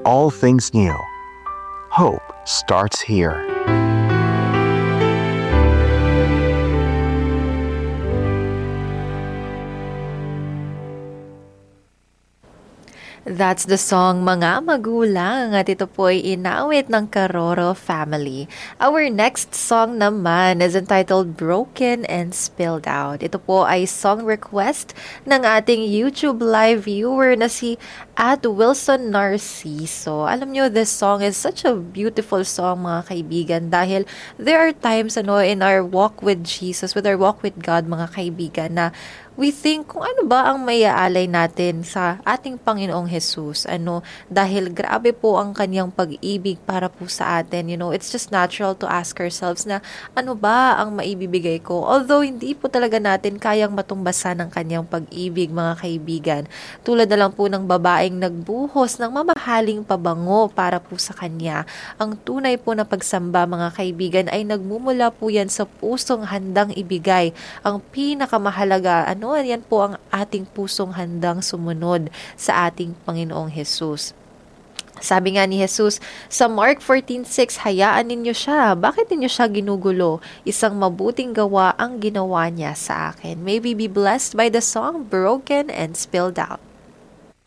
all things new. Hope starts here. That's the song Mga Magulang at ito po ay inawit ng Caroro family. Our next song naman is entitled Broken and Spilled Out. Ito po ay song request ng ating YouTube live viewer na si @Wilson Narciso. Alam nyo, this song is such a beautiful song mga kaibigan dahil there are times in our walk with Jesus, with our walk with God mga kaibigan na we think kung ano ba ang maiaalay natin sa ating Panginoong Jesus. Dahil grabe po ang kanyang pag-ibig para po sa atin. It's just natural to ask ourselves na ano ba ang maibibigay ko? Although hindi po talaga natin kayang matumbasan ng kanyang pag-ibig, mga kaibigan. Tulad na lang po ng babaeng nagbuhos ng mamahaling pabango para po sa kanya. Ang tunay po na pagsamba, mga kaibigan, ay nagmumula po yan sa pusong handang ibigay. Ang pinakamahalaga, yan po ang ating pusong handang sumunod sa ating Panginoong Jesus. Sabi nga ni Jesus sa Mark 14:6, hayaan ninyo siya. Bakit ninyo siya ginugulo? Isang mabuting gawa ang ginawa niya sa akin. May we be blessed by the song Broken and Spilled Out.